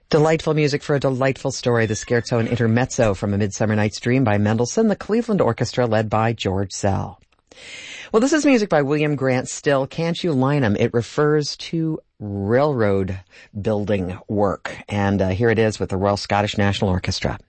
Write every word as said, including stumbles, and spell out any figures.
Delightful music for a delightful story. The Scherzo and Intermezzo from A Midsummer Night's Dream by Mendelssohn, the Cleveland Orchestra led by George Szell. Well, this is music by William Grant Still. Can't You Line 'Em? It refers to railroad building work. And uh, here it is with the Royal Scottish National Orchestra.